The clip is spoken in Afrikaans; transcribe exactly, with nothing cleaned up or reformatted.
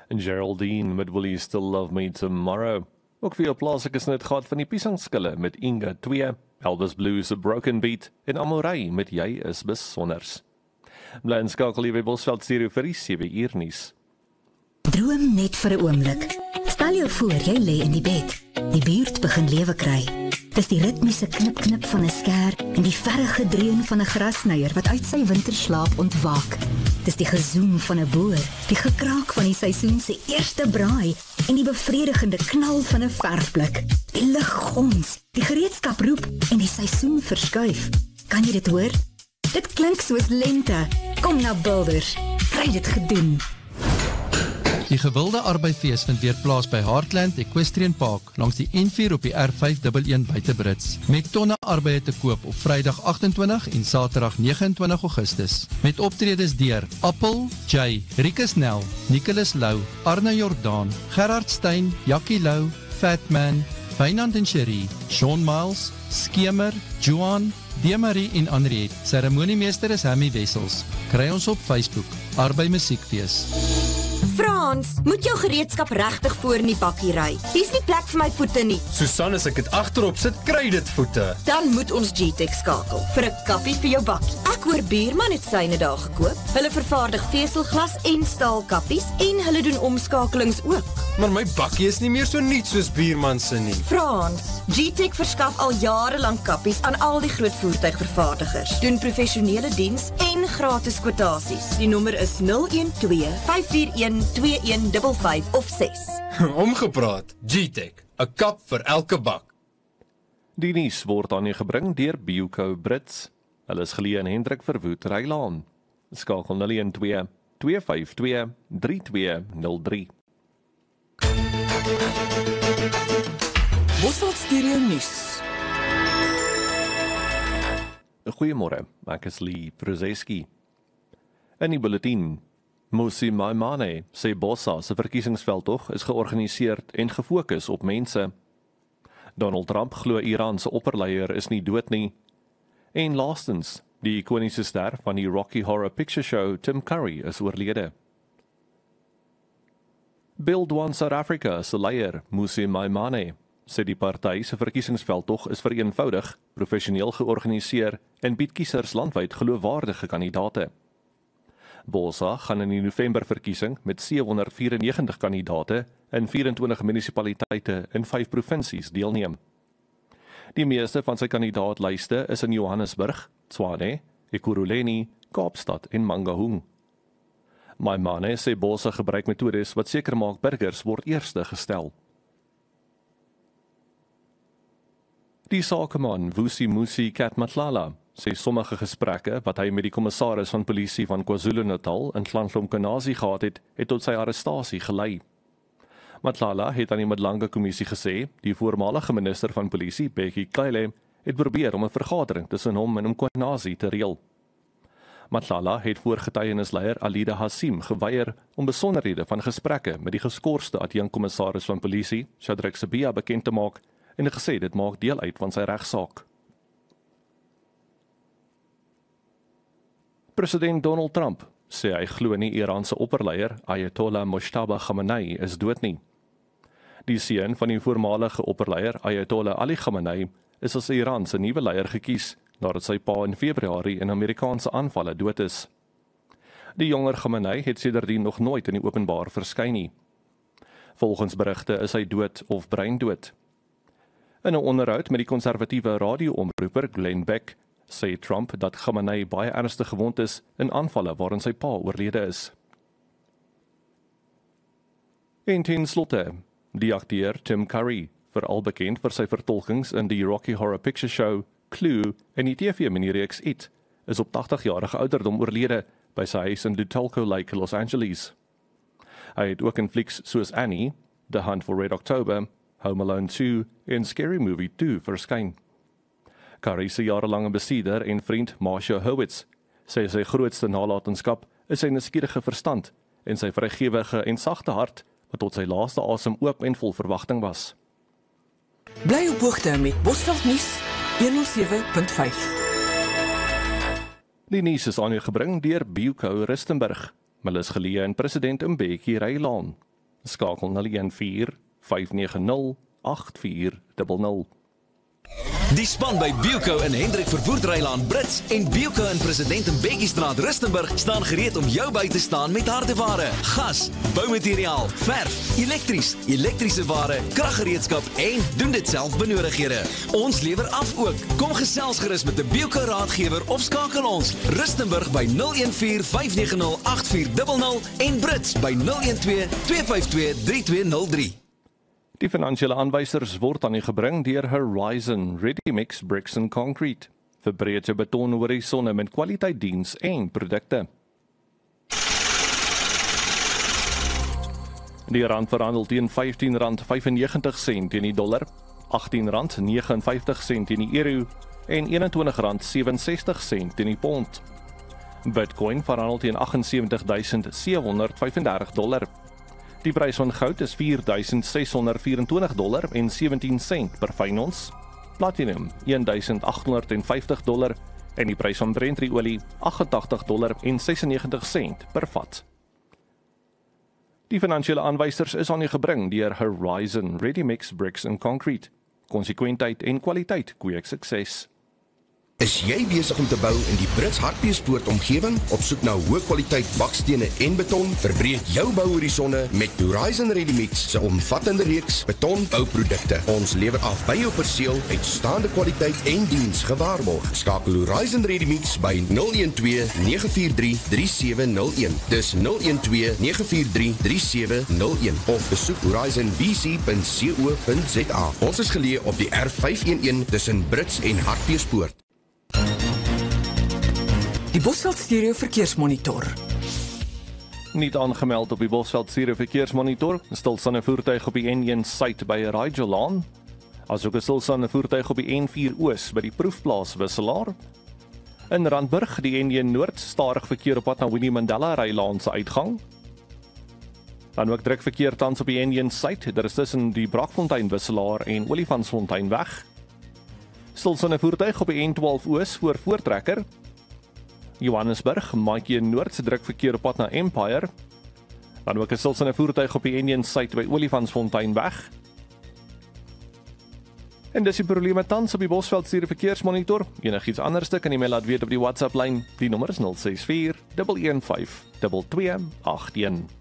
Geraldine met Will You Still Love Me Tomorrow. Ook vir jou plaaslike snit gehad van die Piesangskille met Inga twee, Elvis Blues, A Broken Beat en Amorei met Jy is Besonders. Bly inskakel hier by Bosveld Stereo vir die sewe uur nuus. Droom net vir 'n oomblik. Stel jou voor jy lê in die bed. Die buurt begin lewe kry. Dis die ritmiese knip-knip van 'n skêr en die verre gedreun van 'n grasnyer wat uit sy winterslaap ontwaak. Dis die gezoem van 'n boer, die gekraak van die seisoen se eerste braai en die bevredigende knal van 'n verfblik. Die lug gons, die gereedskap roep en die seisoen verskuif. Kan jy dit hoor? Dit klink soos lente. Kom na Builders. Kry dit gedoen. Die gewilde arbeidsfees vind weer plaas by Heartland Equestrian Park langs die N vier op die R vyf een een buite Brits. Met tonne arbeid te koop op Vrydag agtentwintig en Saterdag vyf ege Augustus. Met optredes deur Appel, Jay, Rikus Nel, Nicholas Lou, Arne Jordaan, Gerard Stein, Jackie Lou, Fatman, Fynand en Cherie, Sean Miles, Skemer, Johan, Demarie en Henriette. Seremoniemeester is Hammy Wessels. Kry ons op Facebook. Arbeid Musiekfees. Frans, moet jou gereedskap regtig voor in die bakkie ry. Hier's nie plek vir my voete nie. Susan, as ek dit agterop sit, kry dit voete. Dan moet ons G-Tech skakel vir 'n kappie vir jou bakkie. Ek hoor Buurman het syne daar gekoop. Hulle vervaardig veselglas en staalkappies en hulle doen omskakelings ook. Maar my bakkie is nie meer so nuut soos Buurman se nie. Frans, G-Tech verskaf al jare lank kappies aan al die groot voertuigvervaardigers. Doen professionele diens en gratis kwotasies. Die nommer is nul een twee vyf vier een twee een vyf vyf of ses. Omgepraat, G-Tech, 'n kap vir elke bak. Die nuus word aan u gebring deur Bioco Brits. Hulle is geleë in Hendrik Verwoerd Rylaan. Skakel nul een twee twee vyf twee drie twee nul drie. Bosveld Stereo nuus. Goeiemôre, ek is Lee Prozeski. In die bulletin, Mmusi Maimane sê Bossa se verkiesingsveldtog is georganiseer en gefokus op mense. Donald Trump glo Iran se opperleier is nie dood nie. En laastens, die ikoniese ster van die Rocky Horror Picture Show, Tim Curry, is oorlede. Build One South Africa se leier, Mmusi Maimane, sê die party se verkiesingsveldtog is vereenvoudig, professioneel georganiseer en bied kiesers landwyd geloofwaardige kandidaate. Bossa gaan in die November verkiesing met sewehonderd vyf en negentig kandidaate in vyf en twintig munisipaliteite in vyf provinsies deelneem. Die meeste van sy kandidaatlyste is in Johannesburg, Tshwane, Ekurhuleni, Kaapstad en Mangaung. Maimane sê Bossa gebruik metodes wat seker maak burgers word eerste gestel. Die sakeman Vusimusi Katmatlala sê sommige gesprekke wat hy met die kommissaris van polisie van KwaZulu-Natal in Klantlomkonasie gehad het, het tot sy arrestasie gelei. Matlala het aan die Madlanga kommissie gesê, die voormalige minister van polisie, Bekkie Cele, het probeer om 'n vergadering tussen hom en Mkonasie te reël. Matlala het voor getuienisleier Alida Hassim geweier om besonderhede van gesprekke met die geskorste adjunkkommissaris van polisie, Shadrack Sibia, bekend te maak en gesê dit maak deel uit van sy regsaak. President Donald Trump sê hy glo nie Iran se opperleier, Ayatollah Mojtaba Khamenei, is dood nie. Die seun van die voormalige opperleier, Ayatollah Ali Khamenei, is as Iran se nuwe leier gekies, nadat sy pa in Februarie in Amerikaanse aanvalle dood is. Die jonger Khamenei het sedertdien nog nooit in die openbaar verskyn nie. Volgens berigte is hy dood of breindood. In 'n onderhoud met die konservatiewe radio-omroeper Glenn Beck sê Trump dat Khamenei baie ernstig gewond is in aanvalle waarin sy pa oorlede is. En ten slotte, die akteur Tim Curry, veral bekend vir sy vertolkings in die Rocky Horror Picture Show, Clue en die T V-minireeks It, is op tagtig-jarige ouderdom oorlede by sy huis in Lutalco Lake, Los Angeles. Hy het ook in flieks soos Annie, The Hunt for Red October, Home Alone two en Scary Movie two verskyn. Curry se jarelange besieder en vriend Marcia Hurwitz sê sy grootste nalatenskap is sy nuuskierige verstand en sy vrygewige en sagte hart wat tot sy laaste asem oop en vol verwagting was. Bly op hoogte met Bosveld nuus honderdsewe punt vyf. Die nuus is aan u gebring deur Bioco Rustenburg, hulle is geleë in President Mbeki Rylaan. Skakel null een vier vyf nege nul agt vier nul nul. Die span by Bilco in Hendrik Vervoerdrylaan Brits en Bilco in President Mbeki-straat Rustenburg staan gereed om jou by te staan met hardeware, gas, boumateriaal, verf, elektries, elektriese ware, kraggereedskap en doen dit self benodighede. Ons lewer af ook. Kom gesels gerus met 'n Bilco raadgewer of skakel ons Rustenburg by nul een vier vyf nege nul agt vier nul nul en Brits by nul een twee twee vyf twee drie twee nul drie. Die finansiële aanwysers word aan u gebring deur Horizon Ready Mix Bricks and Concrete. Verbreed jou beton horisonne met kwaliteit diens en produkte. Die rand verhandel teen vyftien rand vyfennegentig sent teen die dollar, agttien rand vyf nege vyf sent teen die euro en eenentwintig rand ses ses sent teen die pond. Bitcoin verhandel teen agt ses duisend sewe honderd vyf en dertig dollar. Die prys van goud is vier duisend ses honderd vyf en twintig dollar en sewentien sent per fyn ons. Platinum een duisend agt honderd vyftig dollar en die prys van Brent-olie agt agt agt dollar en negenenses sent per vat. Die finansiële aanwysers is aan u gebring deur Horizon Ready Mix Bricks and Concrete. Konsekwentheid en kwaliteit kweek sukses. Is jy besig om te bou in die Brits Hartbeespoort omgewing? Op soek na hoë kwaliteit bakstene en beton? Verbreek jou bouhorisonne met Horizon Ready Mix se omvattende reeks betonbouprodukte. Ons lewer af by jou perseel uitstaande kwaliteit en diens gewaarborg. Skakel Horizon Ready Mix by nul een twee nege vier drie drie sewe nul een. Dis nul een twee nege vier drie drie sewe nul een of besoek horizon b c punt co punt z a. Ons is geleë op die R vyf een een tussen Brits en Hartbeespoort. Die Bosveld Stereo Verkeersmonitor. Niet aangemeld op die Bosveld Stereo Verkeersmonitor, stilstaande voertuig op die N een suid by Raidjolaan, asook 'n stilstaande voertuig op die N vier oos by die proefplaas Wisselaar. In Randburg, die N een noord, stadig verkeer op pad na Winnie Mandela Rylaan se uitgang. Dan ook druk verkeer tans op die N een suid, daar is tussen die Brakfontein Wisselaar en Olifantsfontein weg. Stilstaande voertuig op die N twaalf oos voor Voortrekker. Johannesburg, Maatjie Noord se druk verkeer op pad na Empire. Dan ook 'n stilstaande voertuig op die N een suid by Olifantsfontein weg. En dis die probleme tans op die Bosveld Stereo Verkeersmonitor. Enigiets anders kan jy my laat weet op die WhatsApp lyn. Die nommer is nul ses vier een een vyf twee twee agt een.